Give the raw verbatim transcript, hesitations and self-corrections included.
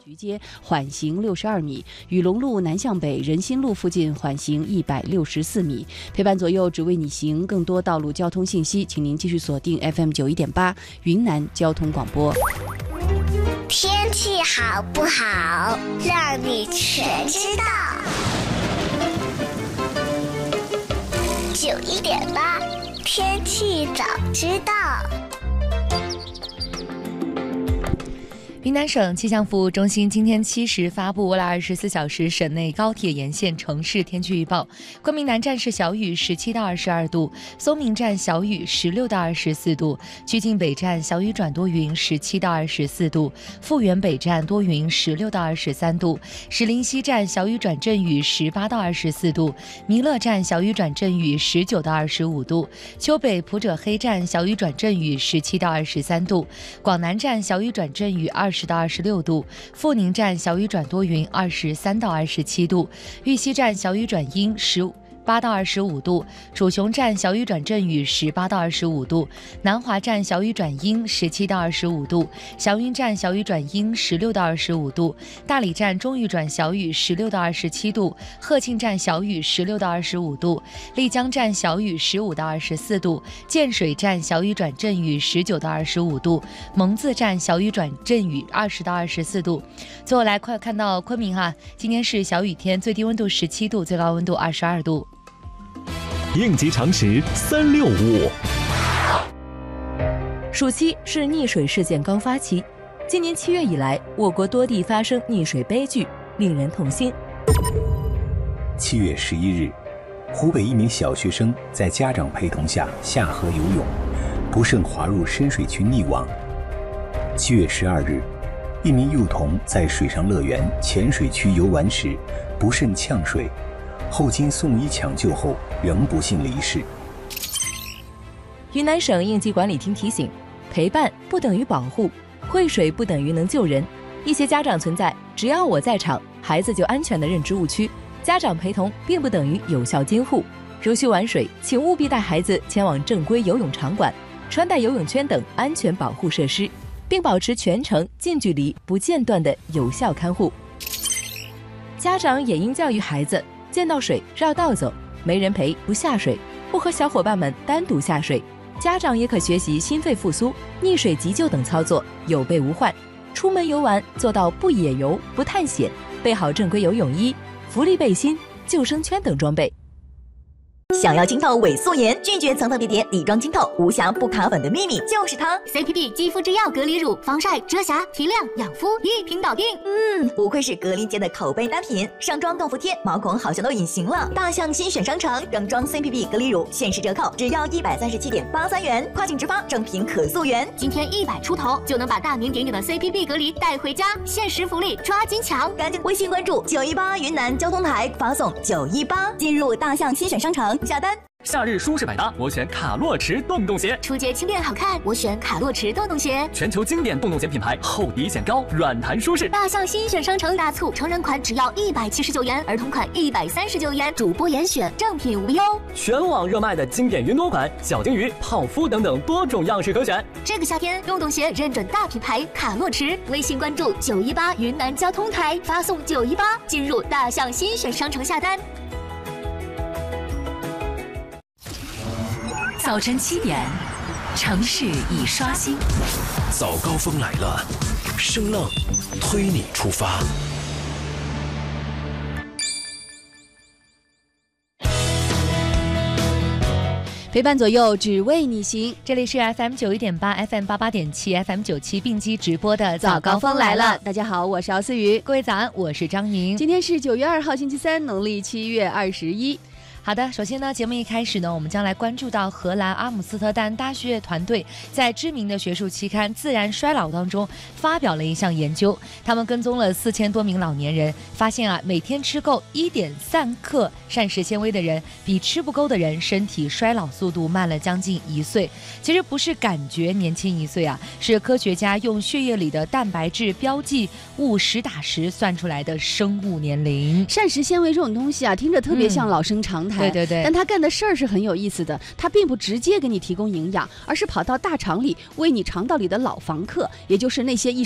局街缓行六十二米，雨龙路南向北仁心路附近缓行一百六十四米。陪伴左右，只为你行。更多道路交通信息，请您继续锁定 F M 九一点八云南交通广播。 天气好不好，让你全知道。九一点八，天气早知道。 云南省气象服务中心今天七时发布未来二十四小时省内高铁沿线城市天气预报：昆明南站是小雨十七到二十二度，松明站小雨十六到二十四度，曲靖北站小雨转多云十七到二十四度，富源北站多云十六到二十三度，石林西站小雨转阵雨十八到二十四度，弥勒站小雨转阵雨十九到二十五度，丘北普者黑站小雨转阵雨十七到二十三度，广南站小雨转阵雨二十到二十六度，富宁站小雨转多云二十三到二十七度，玉溪站小雨转阴十八到二十五度，楚雄站小雨转阵雨十八到二十五度，南华站小雨转阴十七到二十五度，祥云站小雨转阴十六到二十五度，大理站中雨转小雨十六到二十七度，鹤庆站小雨十六到二十五度，丽江站小雨十五到二十四度，建水站小雨转阵雨十九到二十五度，蒙自站小雨转阵雨二十到二十四度。最后来快看到昆明哈，今天是小雨天，最低温度十七度，最高温度二十二度。 应急常识三六五。 暑期是溺水事件高发期，今年七月以来，我国多地发生溺水悲剧，令人痛心。 七月十一日，湖北一名小学生在家长陪同下下河游泳，不慎滑入深水区溺亡。七月十二日，一名幼童在水上乐园浅水区游玩时，不慎呛水。后经送医抢救后，仍不幸离世。 云南省应急管理厅提醒：陪伴不等于保护，会水不等于能救人。一些家长存在只要我在场，孩子就安全的认知误区。家长陪同并不等于有效监护。如需玩水，请务必带孩子前往正规游泳场馆，穿戴游泳圈等安全保护设施，并保持全程近距离不间断的有效看护。家长也应教育孩子，见到水绕道走，没人陪不下水，不和小伙伴们单独下水。家长也可学习心肺复苏、溺水急救等操作，有备无患。出门游玩做到不野游、不探险，备好正规游泳衣、浮力背心、救生圈等装备。 想要清透伪素颜，拒绝层层叠叠底妆清透，无瑕不卡粉的秘密就是它 C P B 肌肤之钥隔离乳，防晒、遮瑕、提亮、养肤一瓶搞定。 嗯，不愧是格林洁的口碑单品，上妆豆腐贴，毛孔好像都隐形了。大象新选商城整装 C P B 隔离乳限时折扣，只要一百三十七点八三元，跨境直发，正品可溯源。 今天一百出头就能把大名鼎鼎的 C P B 隔离带回家，限时福利抓紧抢！ 赶紧微信关注九一八云南交通台，发送九一八进入大象新选商城下单。 夏日舒适百搭，我选卡洛驰洞洞鞋。 出街轻便好看，我选卡洛驰洞洞鞋。 全球经典洞洞鞋品牌，厚底显高，软弹舒适。 大象新选商城大促，成人款只要一百七十九元，儿童款一百三十九元，主播严选，正品无忧。 全网热卖的经典云朵款、小金鱼、泡芙等等多种样式可选。 这个夏天，洞洞鞋认准大品牌卡洛驰，微信关注九一八云南交通台，发送九一八进入大象新选商城下单。 早晨七点，城市已刷新。 早高峰来了，声浪推你出发。 陪伴左右，只为你行。 这里是 F M 九一点八 F M 八八点七 F M 九七并机直播的早高峰来了。大家好，我是敖思雨。 各位早安，我是张宁。 今天是九月二号星期三，农历七月二十一。 好的，首先呢，节目一开始呢，我们将来关注到荷兰阿姆斯特丹大学团队在知名的学术期刊《自然衰老》当中发表了一项研究。他们跟踪了四千多名老年人，发现啊，每天吃够一点三克膳食纤维的人，比吃不够的人身体衰老速度慢了将近一岁。其实不是感觉年轻一岁啊，是科学家用血液里的蛋白质标记物实打实算出来的生物年龄。 膳食纤维这种东西啊，听着特别像老生常谈。 对对对， 但他干的事儿是很有意思的，他并不直接给你提供营养，而是跑到大肠里喂你肠道里的老房客，也就是那些一